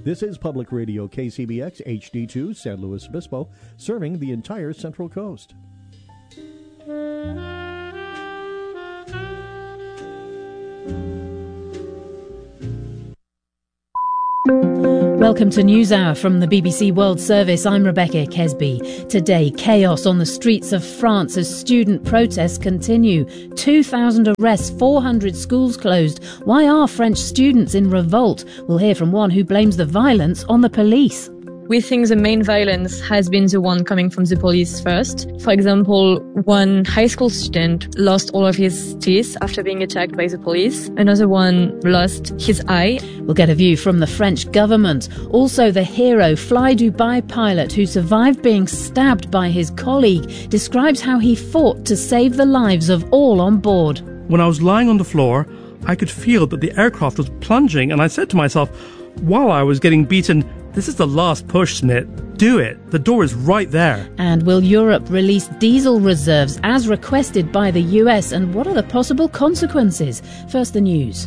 This is Public Radio KCBX HD2 San Luis Obispo, serving the entire Central Coast. Welcome to NewsHour from the BBC World Service. I'm Rebecca Kesby. Today, chaos on the streets of France as student protests continue. 2,000 arrests, 400 schools closed. Why are French students in revolt? We'll hear from one who blames the violence on the police. We think the main violence has been the one coming from the police first. For example, one high school student lost all of his teeth after being attacked by the police. Another one lost his eye. We'll get a view from the French government. Also, the hero Fly Dubai pilot who survived being stabbed by his colleague describes how he fought to save the lives of all on board. When I was lying on the floor, I could feel that the aircraft was plunging, and I said to myself, while I was getting beaten, "This is the last push, Smith. Do it. The door is right there." And will Europe release diesel reserves as requested by the US? And what are the possible consequences? First, the news.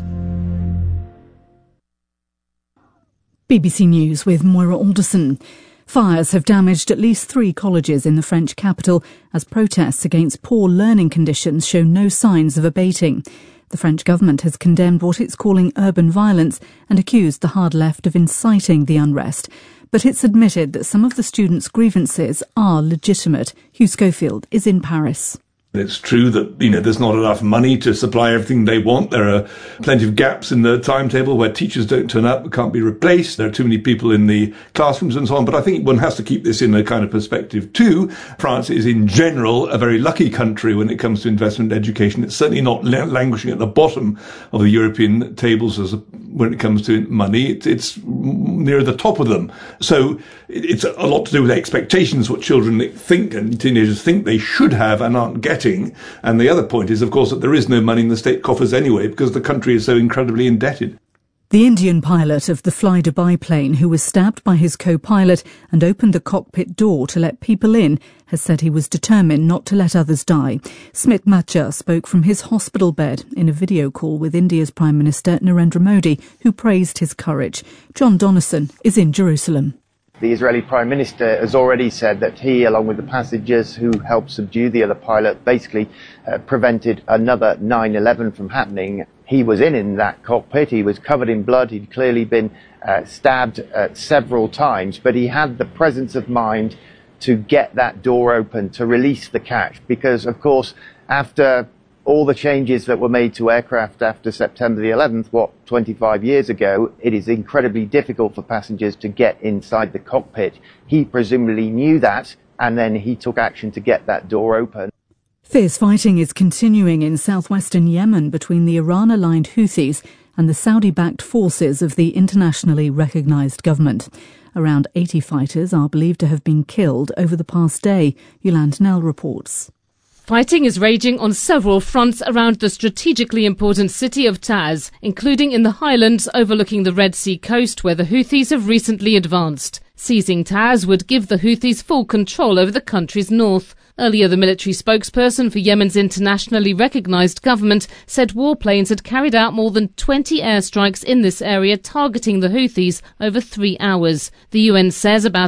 BBC News with Moira Alderson. Fires have damaged at least 3 colleges in the French capital as protests against poor learning conditions show no signs of abating. The French government has condemned what it's calling urban violence and accused the hard left of inciting the unrest. But it's admitted that some of the students' grievances are legitimate. Hugh Schofield is in Paris. It's true that, there's not enough money to supply everything they want. There are plenty of gaps in the timetable where teachers don't turn up, can't be replaced. There are too many people in the classrooms and so on. But I think one has to keep this in a kind of perspective too. France is in general a very lucky country when it comes to investment in education. It's certainly not languishing at the bottom of the European tables when it comes to money. It's near the top of them. So it's a lot to do with expectations, what children think and teenagers think they should have and aren't getting. And the other point is, of course, that there is no money in the state coffers anyway because the country is so incredibly indebted. The Indian pilot of the Fly Dubai plane, who was stabbed by his co-pilot and opened the cockpit door to let people in, has said he was determined not to let others die. Smit Macha spoke from his hospital bed in a video call with India's Prime Minister Narendra Modi, who praised his courage. John Donnison is in Jerusalem. The Israeli Prime Minister has already said that he, along with the passengers who helped subdue the other pilot, basically prevented another 9/11 from happening. He was in that cockpit. He was covered in blood. He'd clearly been stabbed several times, but he had the presence of mind to get that door open, to release the catch, because, of course, after all the changes that were made to aircraft after September the 11th, 25 years ago, it is incredibly difficult for passengers to get inside the cockpit. He presumably knew that, and then he took action to get that door open. Fierce fighting is continuing in southwestern Yemen between the Iran-aligned Houthis and the Saudi-backed forces of the internationally recognised government. Around 80 fighters are believed to have been killed over the past day. Yolande Nell reports. Fighting is raging on several fronts around the strategically important city of Taiz, including in the highlands overlooking the Red Sea coast where the Houthis have recently advanced. Seizing Taiz would give the Houthis full control over the country's north. Earlier, the military spokesperson for Yemen's internationally recognised government said warplanes had carried out more than 20 airstrikes in this area targeting the Houthis over 3 hours. The UN says about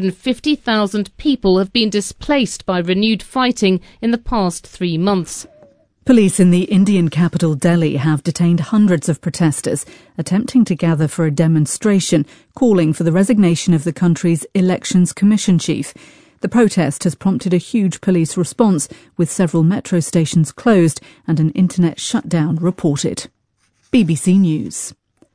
150,000 people have been displaced by renewed fighting in the past 3 months. Police in the Indian capital Delhi have detained hundreds of protesters attempting to gather for a demonstration calling for the resignation of the country's Elections Commission chief. The protest has prompted a huge police response, with several metro stations closed and an internet shutdown reported. BBC News.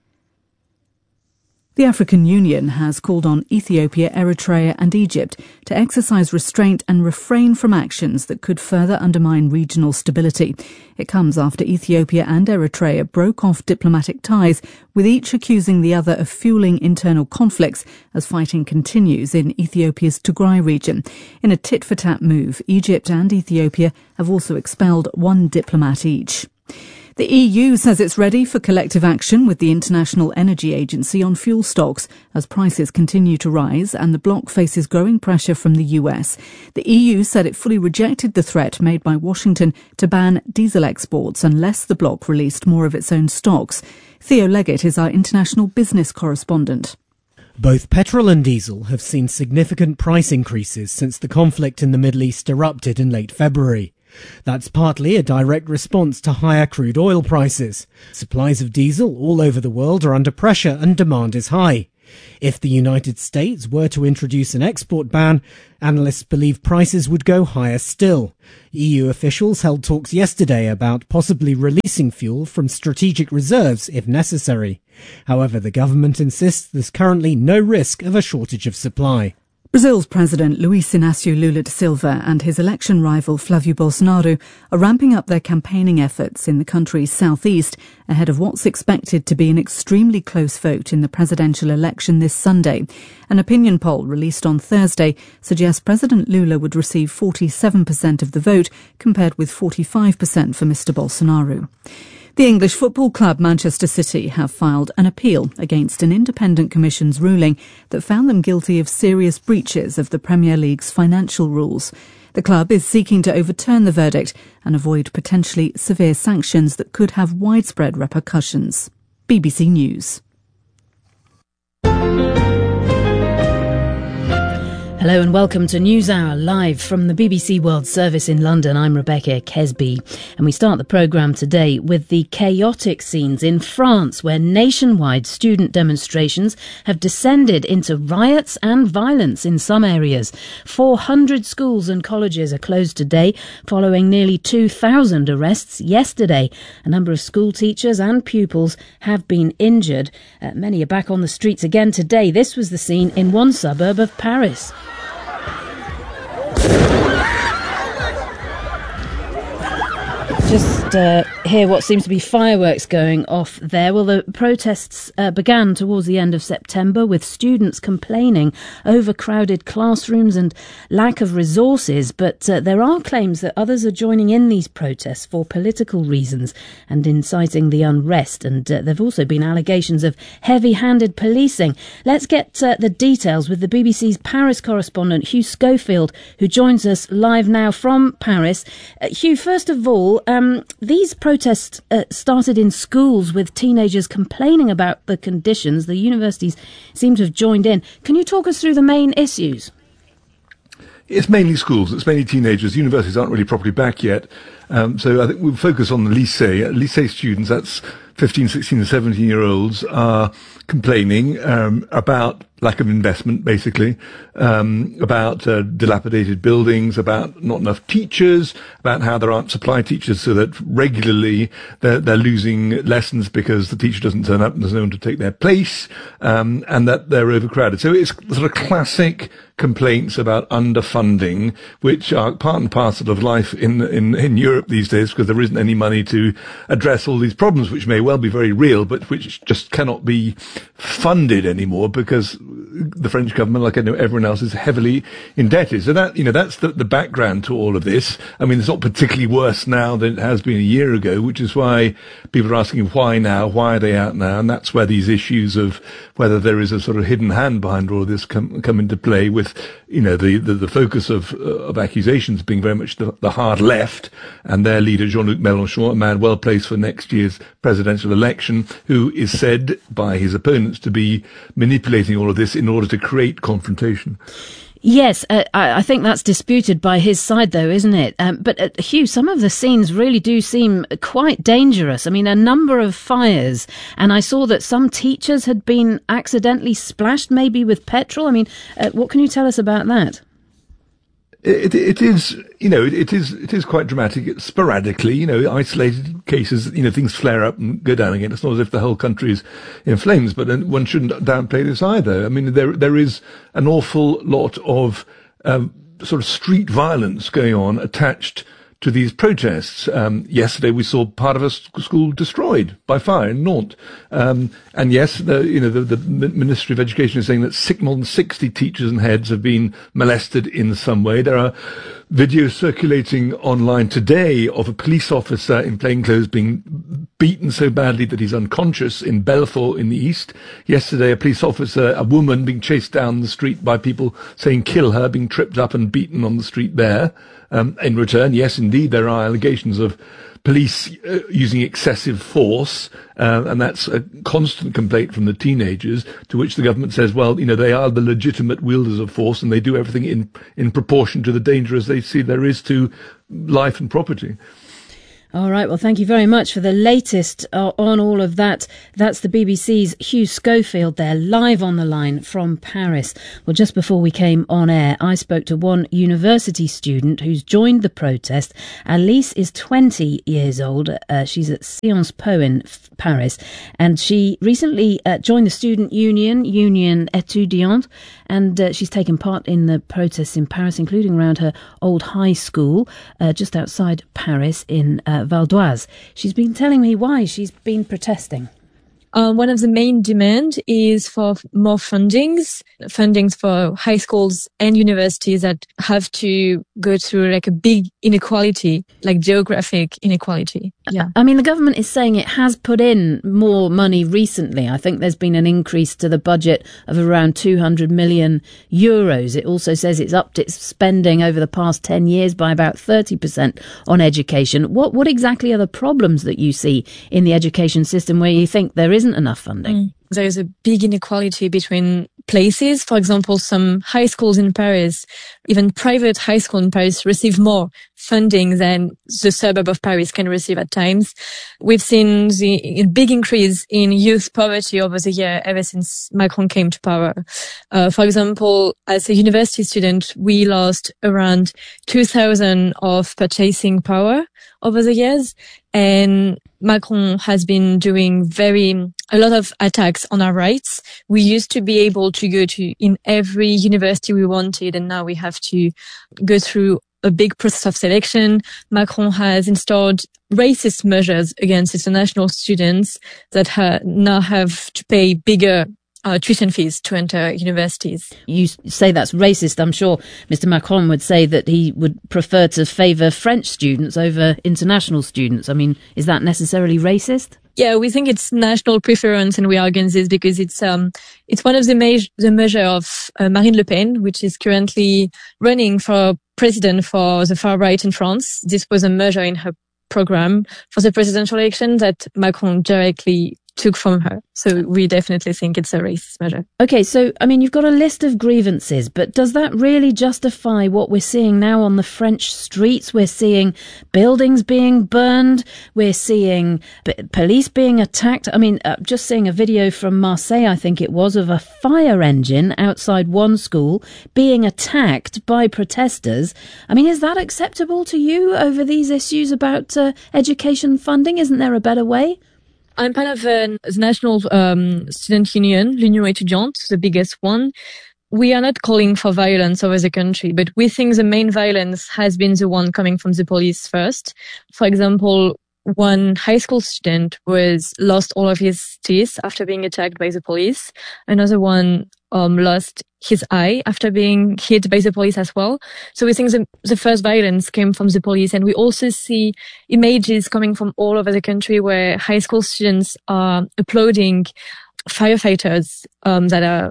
The African Union has called on Ethiopia, Eritrea and Egypt to exercise restraint and refrain from actions that could further undermine regional stability. It comes after Ethiopia and Eritrea broke off diplomatic ties, with each accusing the other of fueling internal conflicts as fighting continues in Ethiopia's Tigray region. In a tit-for-tat move, Egypt and Ethiopia have also expelled 1 diplomat each. The EU says it's ready for collective action with the International Energy Agency on fuel stocks as prices continue to rise and the bloc faces growing pressure from the US. The EU said it fully rejected the threat made by Washington to ban diesel exports unless the bloc released more of its own stocks. Theo Leggett is our international business correspondent. Both petrol and diesel have seen significant price increases since the conflict in the Middle East erupted in late February. That's partly a direct response to higher crude oil prices. Supplies of diesel all over the world are under pressure and demand is high. If the United States were to introduce an export ban, analysts believe prices would go higher still. EU officials held talks yesterday about possibly releasing fuel from strategic reserves if necessary. However, the government insists there's currently no risk of a shortage of supply. Brazil's President Luiz Inácio Lula da Silva and his election rival Flávio Bolsonaro are ramping up their campaigning efforts in the country's southeast ahead of what's expected to be an extremely close vote in the presidential election this Sunday. An opinion poll released on Thursday suggests President Lula would receive 47% of the vote compared with 45% for Mr. Bolsonaro. The English football club Manchester City have filed an appeal against an independent commission's ruling that found them guilty of serious breaches of the Premier League's financial rules. The club is seeking to overturn the verdict and avoid potentially severe sanctions that could have widespread repercussions. BBC News. Hello and welcome to NewsHour, live from the BBC World Service in London. I'm Rebecca Kesby, and we start the programme today with the chaotic scenes in France, where nationwide student demonstrations have descended into riots and violence in some areas. 400 schools and colleges are closed today, following nearly 2,000 arrests yesterday. A number of school teachers and pupils have been injured. Many are back on the streets again today. This was the scene in one suburb of Paris. Just hear what seems to be fireworks going off there. Well, the protests began towards the end of September with students complaining over crowded classrooms and lack of resources. But there are claims that others are joining in these protests for political reasons and inciting the unrest. And there have also been allegations of heavy-handed policing. Let's get the details with the BBC's Paris correspondent, Hugh Schofield, who joins us live now from Paris. Hugh, first of all, these protests started in schools with teenagers complaining about the conditions. The universities seem to have joined in. Can you talk us through the main issues? It's mainly schools. It's mainly teenagers. Universities aren't really properly back yet. So I think we'll focus on the lycée. Lycée students, that's 15, 16 and 17-year-olds, are complaining about lack of investment, basically, about dilapidated buildings, about not enough teachers, about how there aren't supply teachers, so that regularly they're losing lessons because the teacher doesn't turn up and there's no one to take their place, and that they're overcrowded. So it's sort of classic complaints about underfunding, which are part and parcel of life in Europe these days, because there isn't any money to address all these problems, which may well be very real, but which just cannot be funded anymore because the French government, like I know everyone else, is heavily indebted. So that, that's the background to all of this. I mean, it's not particularly worse now than it has been a year ago, which is why people are asking why now, why are they out now? And that's where these issues of whether there is a sort of hidden hand behind all of this come into play, with, the focus of accusations being very much the hard left and their leader, Jean-Luc Mélenchon, a man well placed for next year's presidential election, who is said by his opponents to be manipulating all of this in order to create confrontation. Yes, I think that's disputed by his side, though, isn't it? But Hugh, some of the scenes really do seem quite dangerous. I mean, a number of fires, and I saw that some teachers had been accidentally splashed, maybe with petrol. I mean, what can you tell us about that? It is quite dramatic. It's sporadically, isolated cases, things flare up and go down again. It's not as if the whole country is in flames, but one shouldn't downplay this either. I mean, there is an awful lot of sort of street violence going on attached to these protests. Yesterday we saw part of a school destroyed by fire in Nantes. And yes, the Ministry of Education is saying that more than 60 teachers and heads have been molested in some way. There are videos circulating online today of a police officer in plainclothes being beaten so badly that he's unconscious in Belfort in the east. Yesterday, a police officer, a woman being chased down the street by people saying kill her, being tripped up and beaten on the street there. In return, yes, indeed, there are allegations of police using excessive force, and that's a constant complaint from the teenagers, to which the government says, well, they are the legitimate wielders of force and they do everything in proportion to the danger as they see there is to life and property. All right, well, thank you very much for the latest on all of that. That's the BBC's Hugh Schofield there, live on the line from Paris. Well, just before we came on air, I spoke to one university student who's joined the protest. Alice is 20 years old. She's at Sciences Po in Paris, and she recently joined the student union Étudiante, and she's taken part in the protests in Paris, including around her old high school, just outside Paris in Val d'Oise. She's been telling me why she's been protesting. One of the main demands is for more fundings for high schools and universities that have to go through like a big inequality, like geographic inequality. Yeah. I mean, the government is saying it has put in more money recently. I think there's been an increase to the budget of around 200 million euros. It also says it's upped its spending over the past 10 years by about 30% on education. What exactly are the problems that you see in the education system where you think there isn't enough funding? There is a big inequality between places. For example, some high schools in Paris, even private high school in Paris, receive more funding than the suburb of Paris can receive at times. We've seen the big increase in youth poverty over the year ever since Macron came to power. For example, as a university student, we lost around 2,000 of purchasing power over the years, and Macron has been doing a lot of attacks on our rights. We used to be able to go to in every university we wanted, and now we have to go through a big process of selection. Macron has installed racist measures against international students that now have to pay bigger tuition fees to enter universities. You say that's racist. I'm sure Mr. Macron would say that he would prefer to favour French students over international students. I mean, is that necessarily racist? Yeah, we think it's national preference, and we are against this because it's one of the measure of Marine Le Pen, which is currently running for president for the far right in France. This was a measure in her program for the presidential election that Macron directly took from her. So we definitely think it's a racist measure. Okay, so, I mean, you've got a list of grievances, but does that really justify what we're seeing now on the French streets? We're seeing buildings being burned. We're seeing police being attacked. I mean, just seeing a video from Marseille, I think it was, of a fire engine outside one school being attacked by protesters. I mean, is that acceptable to you over these issues about education funding? Isn't there a better way? I'm part of the national student union, l'Union Étudiante, the biggest one. We are not calling for violence over the country, but we think the main violence has been the one coming from the police first. For example, one high school student lost all of his teeth after being attacked by the police. Another one lost his eye after being hit by the police as well. So we think the first violence came from the police, and we also see images coming from all over the country where high school students are applauding firefighters that are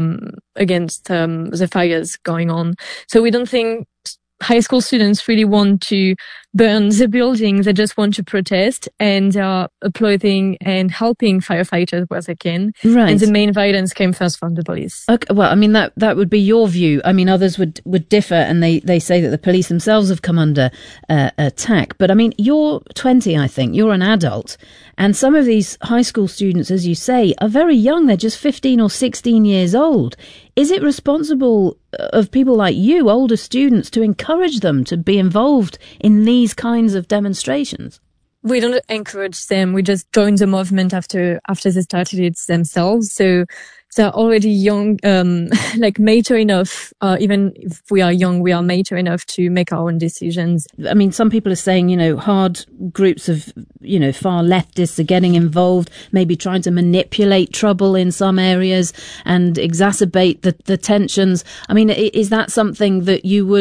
against the fires going on. So we don't think high school students really want to burn the buildings. They just want to protest, and they are applauding and helping firefighters where they can. Right. And the main violence came first from the police. Okay, well, I mean, that would be your view. I mean, others would differ, and they say that the police themselves have come under attack. But I mean, you're 20, I think. You're an adult. And some of these high school students, as you say, are very young. They're just 15 or 16 years old. Is it responsible of people like you, older students, to encourage them to be involved in these kinds of demonstrations? We don't encourage them. We just join the movement after they started it themselves. So they're already young, like mature enough. Even if we are young, we are mature enough to make our own decisions. I mean, some people are saying, hard groups of, far leftists are getting involved, maybe trying to manipulate trouble in some areas and exacerbate the tensions. I mean, is that something that you would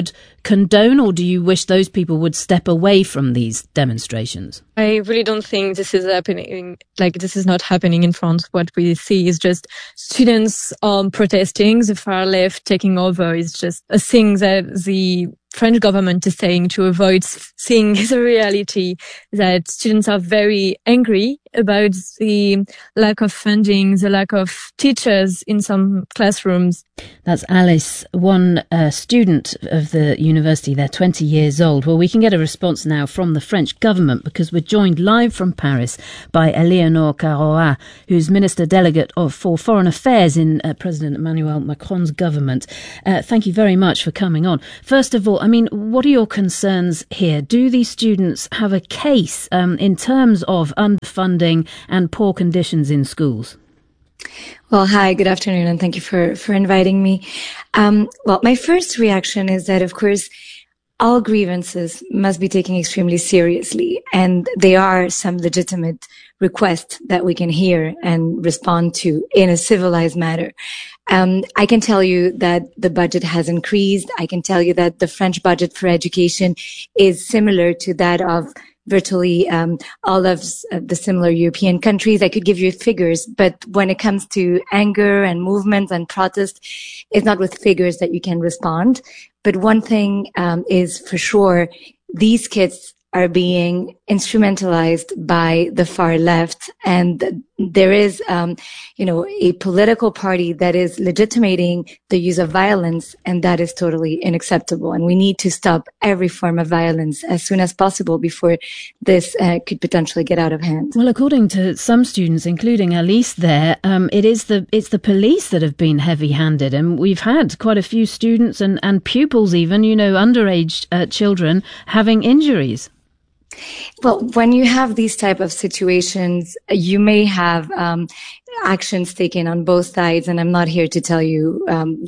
condone, or do you wish those people would step away from these demonstrations? I really don't think this is happening. This is not happening in France. What we see is just students protesting, the far left taking over. Is just a thing that the French government is saying to avoid seeing the reality that students are very angry about the lack of funding, the lack of teachers in some classrooms. That's Alice, one student of the university. They're 20 years old. Well, we can get a response now from the French government because we're joined live from Paris by Eleonore Carroat, who's Minister Delegate for Foreign Affairs in President Emmanuel Macron's government. Thank you very much for coming on. First of all, I mean, what are your concerns here? Do these students have a case in terms of underfunding and poor conditions in schools? Well, hi, good afternoon, and thank you for inviting me. Well, my first reaction is that, of course, all grievances must be taken extremely seriously, and there are some legitimate requests that we can hear and respond to in a civilized manner. I can tell you that the budget has increased. I can tell you that the French budget for education is similar to that of virtually all of the similar European countries. I could give you figures, but when it comes to anger and movements and protest, it's not with figures that you can respond. But one thing is for sure, these kids are being instrumentalized by the far left, and there is, a political party that is legitimating the use of violence, and that is totally unacceptable. And we need to stop every form of violence as soon as possible before this could potentially get out of hand. Well, according to some students, including Alice there, it's the police that have been heavy-handed, and we've had quite a few students and pupils even, underage children having injuries. Well, when you have these type of situations, you may have actions taken on both sides, and I'm not here to tell you,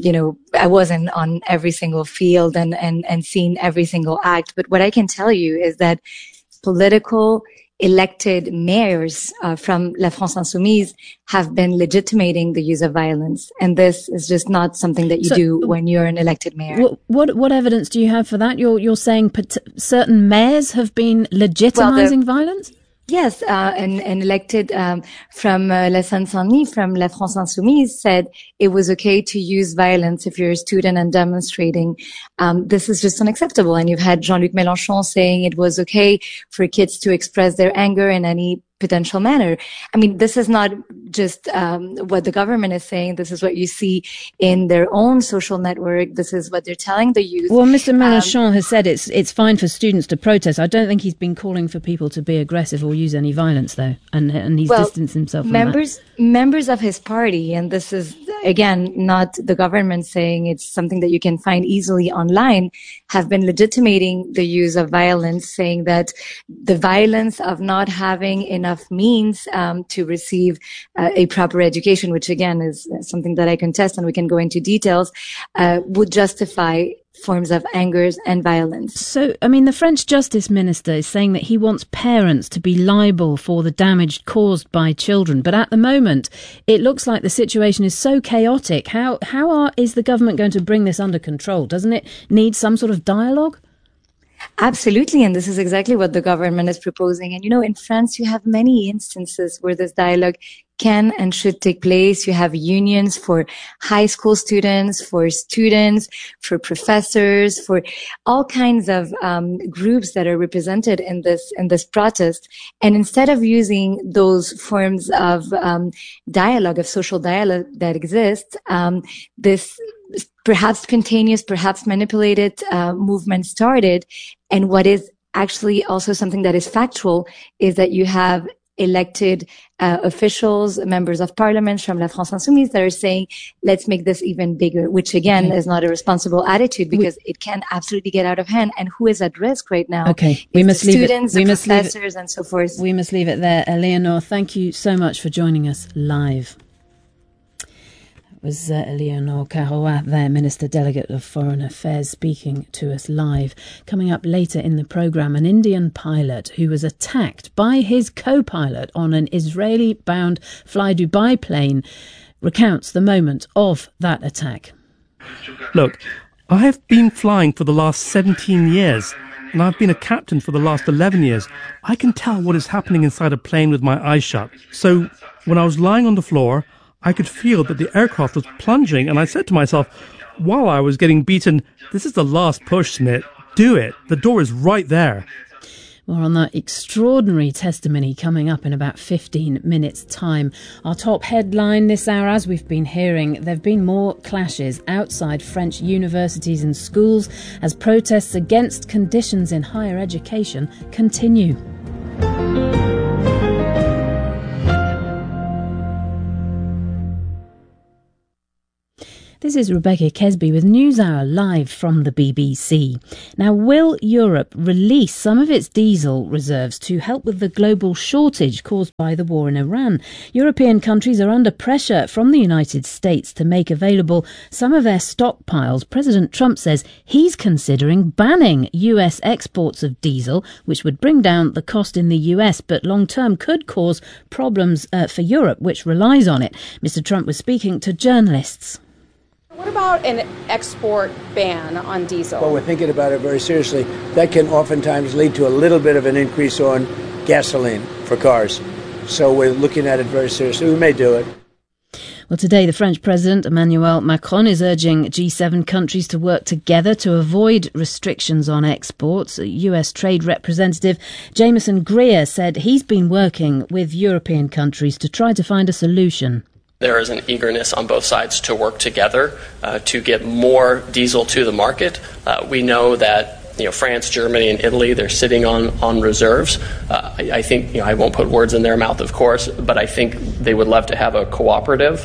I wasn't on every single field and seen every single act, but what I can tell you is that political elected mayors from La France Insoumise have been legitimating the use of violence. And this is just not something that you do when you're an elected mayor. What evidence do you have for that? You're saying certain mayors have been legitimizing violence? Yes, an elected from La Seine-Saint-Denis, from La France Insoumise, said it was okay to use violence if you're a student and demonstrating. This is just unacceptable. And you've had Jean-Luc Mélenchon saying it was okay for kids to express their anger in any potential manner. I mean, this is not just what the government is saying. This is what you see in their own social network. This is what they're telling the youth. Well, Mr. Mélenchon has said it's fine for students to protest. I don't think he's been calling for people to be aggressive or use any violence, though, and he's distanced himself from that. Members of his party, and this is, again, not the government saying, it's something that you can find easily online, have been legitimating the use of violence, saying that the violence of not having enough means to receive a proper education, which again is something that I contest and we can go into details, would justify forms of anger and violence. So, I mean, the French Justice Minister is saying that he wants parents to be liable for the damage caused by children. But at the moment, it looks like the situation is so chaotic. How is the government going to bring this under control? Doesn't it need some sort of dialogue? Absolutely. And this is exactly what the government is proposing. And, in France, you have many instances where this dialogue can and should take place. You have unions for high school students, for professors, for all kinds of groups that are represented in this protest. And instead of using those forms of dialogue, of social dialogue that exist, this perhaps spontaneous, perhaps manipulated movement started. And what is actually also something that is factual is that you have elected officials, members of parliament from La France Insoumise that are saying, let's make this even bigger, which again is not a responsible attitude because it can absolutely get out of hand. And who is at risk right now? Okay, we must leave students, it. We must professors, and so forth. We must leave it there. Eleonore, thank you so much for joining us live. Was Eleonore Carroat there, Minister Delegate of Foreign Affairs, speaking to us live. Coming up later in the programme, an Indian pilot who was attacked by his co-pilot on an Israeli-bound Fly Dubai plane recounts the moment of that attack. Look, I have been flying for the last 17 years, and I've been a captain for the last 11 years. I can tell what is happening inside a plane with my eyes shut. So when I was lying on the floor, I could feel that the aircraft was plunging, and I said to myself, while I was getting beaten, this is the last push, Smith. Do it. The door is right there. More on that extraordinary testimony coming up in about 15 minutes' time. Our top headline this hour, as we've been hearing, there have been more clashes outside French universities and schools as protests against conditions in higher education continue. This is Rebecca Kesby with NewsHour live from the BBC. Now, will Europe release some of its diesel reserves to help with the global shortage caused by the war in Iran? European countries are under pressure from the United States to make available some of their stockpiles. President Trump says he's considering banning US exports of diesel, which would bring down the cost in the US, but long-term could cause problems for Europe, which relies on it. Mr. Trump was speaking to journalists. What about an export ban on diesel? Well, we're thinking about it very seriously. That can oftentimes lead to a little bit of an increase on gasoline for cars. So we're looking at it very seriously. We may do it. Well, today the French President Emmanuel Macron is urging G7 countries to work together to avoid restrictions on exports. US Trade Representative Jameson Greer said he's been working with European countries to try to find a solution. There is an eagerness on both sides to work together to get more diesel to the market. We know that France, Germany, and Italy, they're sitting on reserves. I think I won't put words in their mouth, of course, but I think they would love to have a cooperative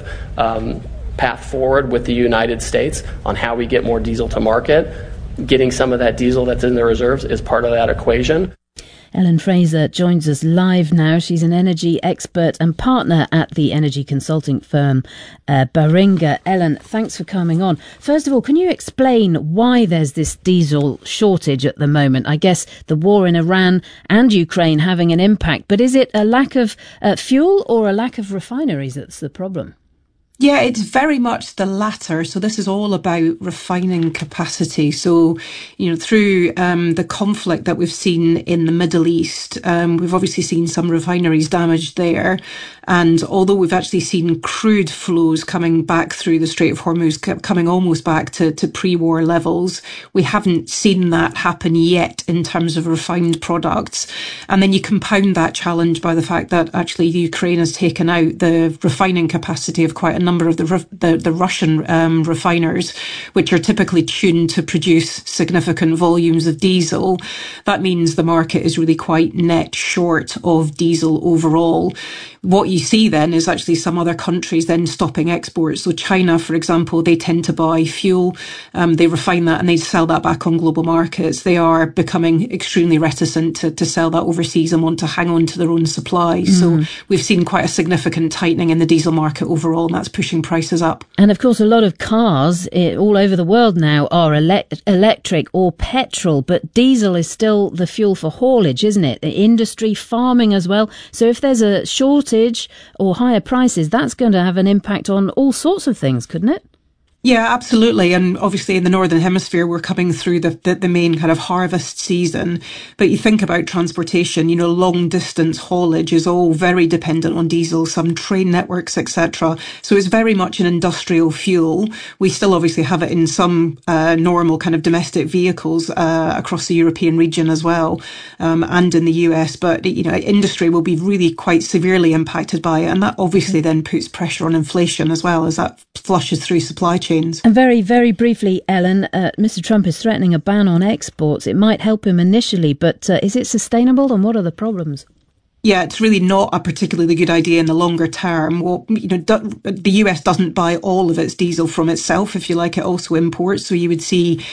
path forward with the United States on how we get more diesel to market. Getting some of that diesel that's in the reserves is part of that equation. Ellen Fraser joins us live now. She's an energy expert and partner at the energy consulting firm Baringa. Ellen, thanks for coming on. First of all, can you explain why there's this diesel shortage at the moment? I guess the war in Iran and Ukraine having an impact, but is it a lack of fuel or a lack of refineries that's the problem? Yeah, it's very much the latter. So this is all about refining capacity. So, through the conflict that we've seen in the Middle East, we've obviously seen some refineries damaged there. And although we've actually seen crude flows coming back through the Strait of Hormuz, coming almost back to pre-war levels, we haven't seen that happen yet in terms of refined products. And then you compound that challenge by the fact that actually Ukraine has taken out the refining capacity of quite a number of the Russian refiners, which are typically tuned to produce significant volumes of diesel. That means the market is really quite net short of diesel overall. What you see then is actually some other countries then stopping exports. So China, for example, they tend to buy fuel, they refine that and they sell that back on global markets. They are becoming extremely reticent to sell that overseas and want to hang on to their own supply. So we've seen quite a significant tightening in the diesel market overall, and that's pushing prices up. And of course, a lot of cars all over the world now are electric or petrol, but diesel is still the fuel for haulage, isn't it? Industry, farming as well. So if there's a shortage or higher prices, that's going to have an impact on all sorts of things, couldn't it? Yeah, absolutely. And obviously in the Northern Hemisphere, we're coming through the main kind of harvest season. But you think about transportation, long distance haulage is all very dependent on diesel, some train networks, etc. So it's very much an industrial fuel. We still obviously have it in some normal kind of domestic vehicles across the European region as well, and in the US. But, industry will be really quite severely impacted by it. And that obviously then puts pressure on inflation as well as that flushes through supply chain. And very, very briefly, Ellen, Mr. Trump is threatening a ban on exports. It might help him initially, but is it sustainable and what are the problems? Yeah, it's really not a particularly good idea in the longer term. Well, the US doesn't buy all of its diesel from itself, if you like. It also imports. So you would see,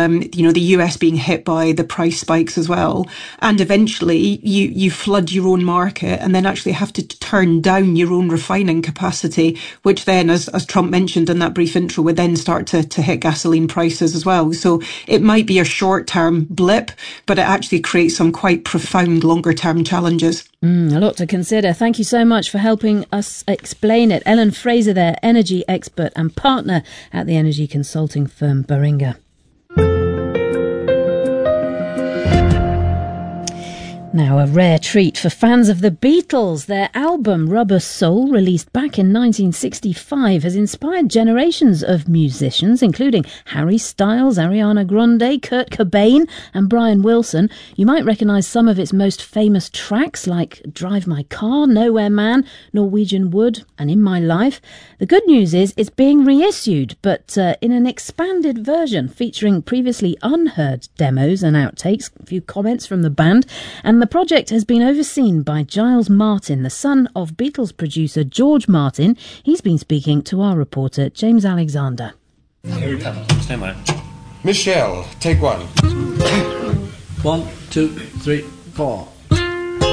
the US being hit by the price spikes as well. And eventually you flood your own market and then actually have to turn down your own refining capacity, which then, as Trump mentioned in that brief intro, would then start to hit gasoline prices as well. So it might be a short-term blip, but it actually creates some quite profound longer-term challenges. A lot to consider. Thank you so much for helping us explain it. Ellen Fraser there, energy expert and partner at the energy consulting firm Baringa. Now, a rare treat for fans of the Beatles. Their album Rubber Soul, released back in 1965, has inspired generations of musicians, including Harry Styles, Ariana Grande, Kurt Cobain and Brian Wilson. You might recognise some of its most famous tracks like Drive My Car, Nowhere Man, Norwegian Wood and In My Life. The good news is it's being reissued, but in an expanded version featuring previously unheard demos and outtakes, a few comments from the band, and the project has been overseen by Giles Martin, the son of Beatles producer George Martin. He's been speaking to our reporter James Alexander. Stand by. Michelle, take one. 1, 2, 3, 4.